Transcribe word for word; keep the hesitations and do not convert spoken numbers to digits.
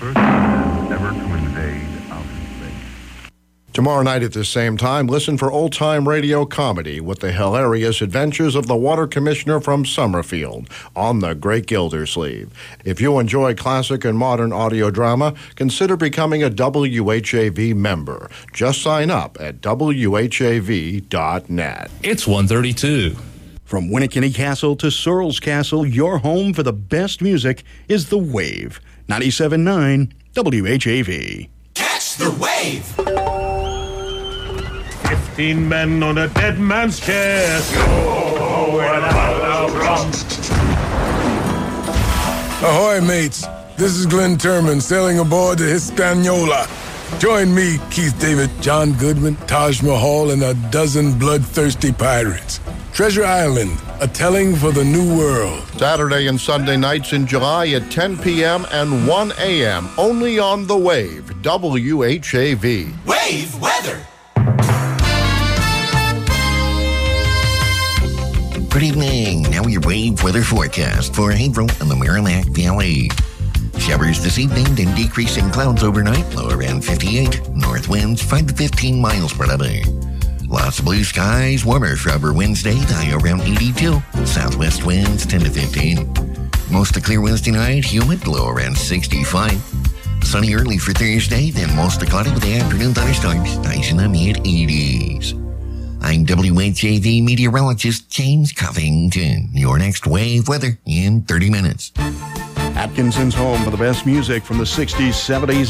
first man ever to invade outer space. Tomorrow night at the same time, listen for old-time radio comedy with the hilarious adventures of the water commissioner from Summerfield on The Great Gildersleeve. If you enjoy classic and modern audio drama, consider becoming a W H A V member. Just sign up at W H A V dot net. It's one thirty-two. From Winnikinny Castle to Searles Castle, your home for the best music is The Wave. ninety-seven point nine W H A V. Catch the wave! Fifteen men on a dead man's chest. Oh, and how Ahoy, mates. This is Glenn Turman sailing aboard the Hispaniola. Join me, Keith David, John Goodman, Taj Mahal, and a dozen bloodthirsty pirates. Treasure Island, a telling for the new world. Saturday and Sunday nights in July at ten p.m. and one a.m. only on The Wave, W H A V. Wave weather! Good evening. Now your wave weather forecast for Haverhill and the Merrimack Valley. Showers this evening, then decreasing clouds overnight, low around fifty-eight. North winds five to fifteen miles per hour. Lots of blue skies, warmer for over Wednesday, high around eighty-two. Southwest winds ten to fifteen. Mostly clear Wednesday night, humid, low around sixty-five. Sunny early for Thursday, then mostly cloudy with the afternoon thunderstorms, highs in the mid-eighties. I'm W H A V meteorologist James Covington. Your next wave weather in thirty minutes. Atkinson's home for the best music from the sixties, seventies,